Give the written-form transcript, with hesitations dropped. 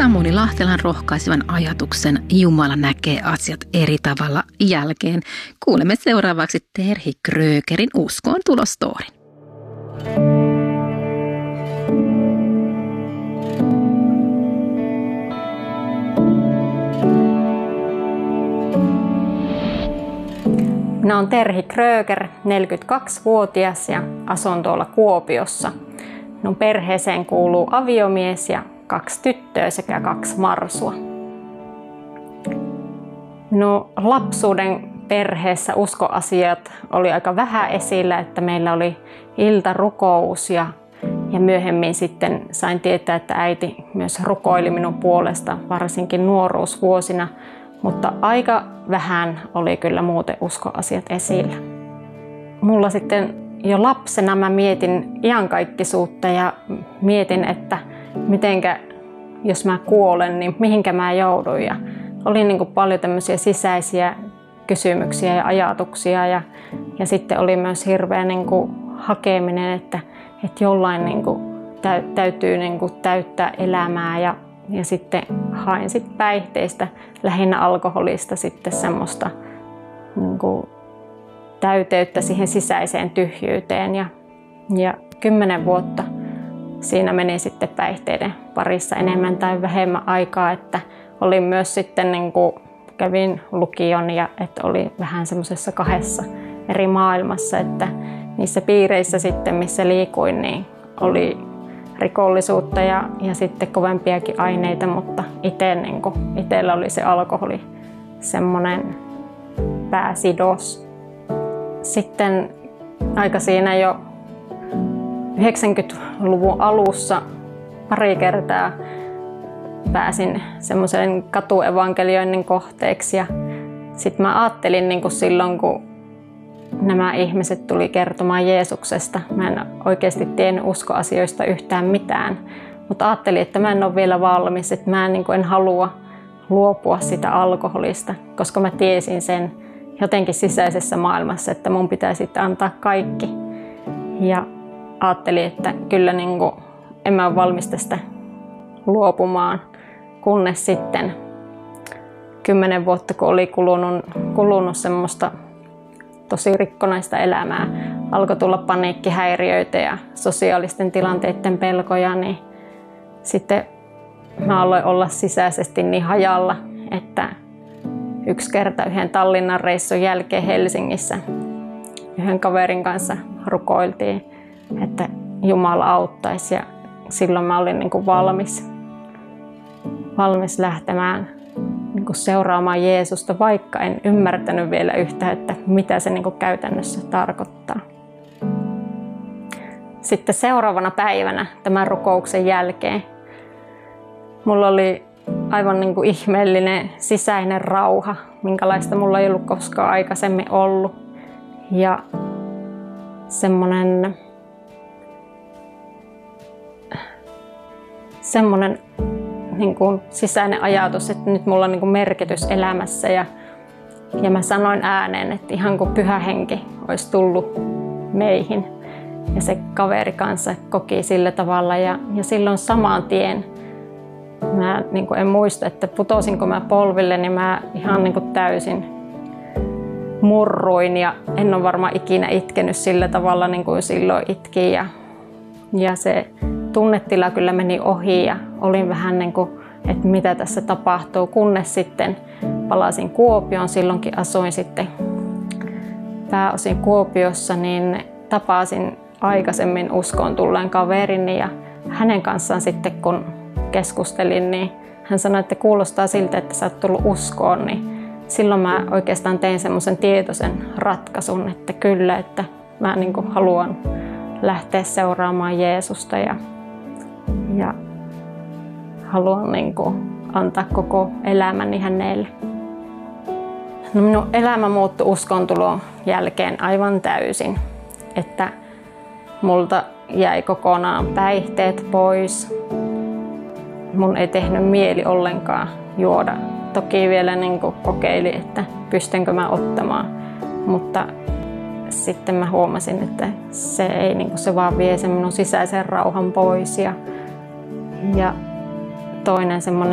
Samuli Lahtelan rohkaisevan ajatuksen Jumala näkee asiat eri tavalla jälkeen kuulemme seuraavaksi Terhi Krögerin uskoon tulostoorin. Minä olen Terhi Kröger, 42-vuotias ja asun tuolla Kuopiossa. Minun perheeseen kuuluu aviomies ja 2 tyttöä sekä 2 marsua. Minun lapsuuden perheessä uskoasiat oli aika vähän esillä, että meillä oli iltarukous ja myöhemmin sitten sain tietää, että äiti myös rukoili minun puolesta, varsinkin nuoruusvuosina, mutta aika vähän oli kyllä muuten uskoasiat esillä. Mulla sitten jo lapsena mä mietin iankaikkisuutta ja mietin, että mitenkä jos mä kuolen, niin mihinkä mä joudun. Ja oli niin kuin paljon tämmöisiä sisäisiä kysymyksiä ja ajatuksia ja sitten oli myös hirveä niin kuin hakeminen, että jollain niin kuin täytyy niin kuin täyttää elämää ja sitten hain sit päihteistä, lähinnä alkoholista sitten semmoista niin kuin täyteyttä siihen sisäiseen tyhjyyteen ja 10 vuotta siinä meni sitten päihteiden parissa enemmän tai vähemmän aikaa, että olin myös sitten niin kuin kävin lukion ja että oli vähän semmoisessa 2 eri maailmassa, että niissä piireissä sitten missä liikuin niin oli rikollisuutta ja sitten kovempiakin aineita, mutta itsellä oli se alkoholi semmoinen pääsidos. Sitten aika siinä jo 90-luvun alussa pari kertaa pääsin semmoisen katuevankelioinnin kohteeksi ja sitten mä ajattelin niin kuin silloin, kun nämä ihmiset tuli kertomaan Jeesuksesta. Mä en oikeasti tiennyt uskoasioista yhtään mitään, mutta ajattelin, että mä en ole vielä valmis, että mä en halua luopua sitä alkoholista, koska mä tiesin sen jotenkin sisäisessä maailmassa, että mun pitäisi sitten antaa kaikki. Ja ajattelin, että kyllä niin kuin, en mä ole valmis tästä luopumaan, kunnes sitten 10 vuotta, kun oli kulunut semmoista tosi rikkonaista elämää, alkoi tulla paniikkihäiriöitä ja sosiaalisten tilanteiden pelkoja, niin sitten mä aloin olla sisäisesti niin hajalla, että yksi kerta yhden Tallinnan reissun jälkeen Helsingissä yhden kaverin kanssa rukoiltiin, että Jumala auttaisi ja silloin mä olin niin kuin valmis lähtemään niin kuin seuraamaan Jeesusta, vaikka en ymmärtänyt vielä yhtään, että mitä se niin kuin käytännössä tarkoittaa. Sitten seuraavana päivänä tämän rukouksen jälkeen mulla oli aivan niin kuin ihmeellinen sisäinen rauha, minkälaista mulla ei ollut koskaan aikaisemmin ollut. Ja semmoinen niin kuin sisäinen ajatus, että nyt mulla on niin kuin merkitys elämässä ja mä sanoin ääneen, että ihan kuin Pyhä Henki olisi tullut meihin ja se kaveri kanssa koki sillä tavalla ja silloin saman tien mä niin kuin en muista, että putosinko mä polville, niin mä ihan niin kuin täysin murruin ja en ole varmaan ikinä itkenyt sillä tavalla niin kuin silloin itkin ja se tunnetila kyllä meni ohi ja olin vähän niin kuin, että mitä tässä tapahtuu, kunnes sitten palasin Kuopioon. Silloinkin asuin sitten pääosin Kuopiossa, niin tapasin aikaisemmin uskoon tulleen kaverini ja hänen kanssaan sitten kun keskustelin, niin hän sanoi, että kuulostaa siltä, että sä oot tullut uskoon, niin silloin mä oikeastaan tein semmoisen tietoisen ratkaisun, että kyllä, että mä niin kuin haluan lähteä seuraamaan Jeesusta ja haluan niin kuin antaa koko elämäni hänelle. No minun elämä muuttui uskontulon jälkeen aivan täysin, että multa jäi kokonaan päihteet pois. Mun ei tehnyt mieli ollenkaan juoda. Toki vielä niin kuin kokeilin, että pystynkö mä ottamaan, mutta sitten mä huomasin, että se ei, niin kuin se vaan vie sen minun sisäisen rauhan pois ja toinen semmoinen